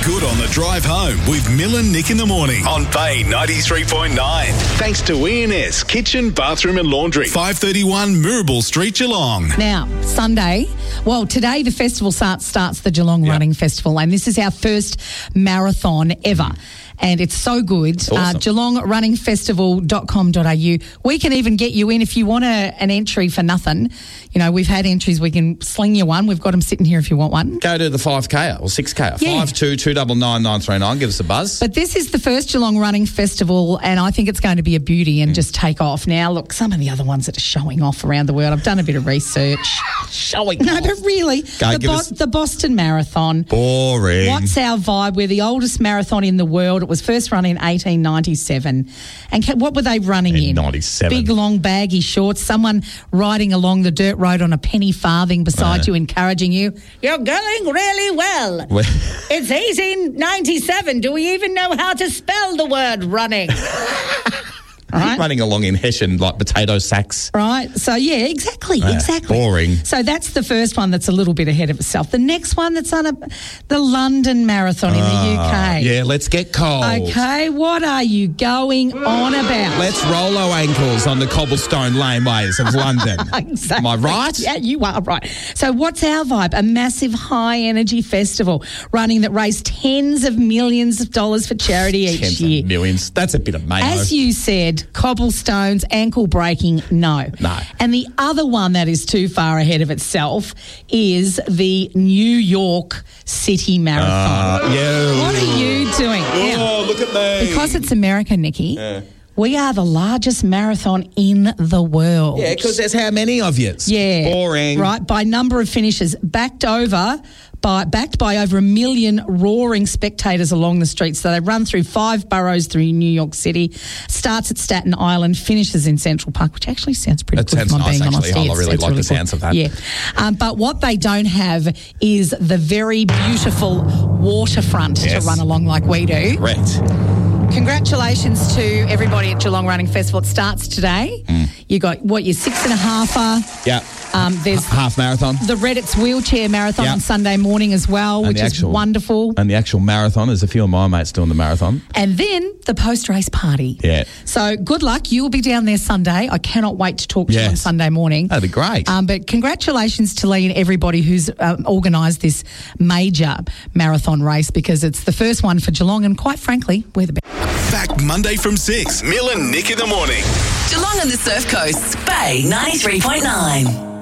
good on the drive home with Mill and Nick in the morning on Bay 93.9. Thanks to E&S Kitchen, Bathroom and Laundry, 531 Mirabel Street, Geelong. Now, Sunday, today the festival starts the Geelong Running Festival, and this is our first marathon ever. And it's so good. Awesome. GeelongRunningFestival.com.au. We can even get you in if you want an entry for nothing. You know, we've had entries. We can sling you one. We've got them sitting here if you want one. Go to the 5K or 6K. Yeah. 52299939. Give us a buzz. But this is the first Geelong Running Festival, and I think it's going to be a beauty and just take off. Now, look, some of the other ones that are showing off around the world, I've done a bit of research. Showing No, but really, the Boston Marathon. Boring. What's our vibe? We're the oldest marathon in the world. It was first run in 1897. And what were they running in? 97. Big, long, baggy shorts. Someone riding along the dirt road on a penny farthing beside you, encouraging you. You're going really well. It's 1897. Do we even know how to spell the word running? Right? Running along in Hessian like potato sacks. Right. So, yeah, exactly. Boring. So that's the first one that's a little bit ahead of itself. The next one that's on the London Marathon in the UK. Yeah, let's get cold. Okay, what are you going on about? Let's roll our ankles on the cobblestone laneways of London. Exactly. Am I right? Yeah, you are right. So what's our vibe? A massive high-energy festival running that raised tens of millions of dollars for charity each Tens year. of millions. That's a bit of mayo. As you said, cobblestones, ankle breaking, no. No. And the other one that is too far ahead of itself is the New York City Marathon. What are you doing? Oh, look at me. Because it's America, Nikki, we are the largest marathon in the world. Yeah, because there's how many of you? Yeah. Boring. Right, by number of finishes, backed by over 1 million roaring spectators along the streets. So they run through 5 boroughs through New York City, starts at Staten Island, finishes in Central Park, which actually sounds pretty good. Sounds if I'm nice, being actually. honest. I really like the sounds of that. Yeah. But what they don't have is the very beautiful waterfront to run along like we do. Correct. Congratulations to everybody at Geelong Running Festival. It starts today. You got, your 6.5-er. Yeah. There's half marathon. the Reddit's wheelchair marathon on Sunday morning as well, which is wonderful. And the actual marathon, there's a few of my mates doing the marathon. And then the post-race party. Yeah. So good luck. You will be down there Sunday. I cannot wait to talk to you on Sunday morning. That'd be great. But congratulations to Lee and everybody who's organised this major marathon race, because it's the first one for Geelong, and quite frankly, we're the best. Back Monday from 6. Mill and Nick in the morning. Geelong and the Surf Coast, Bay 93.9.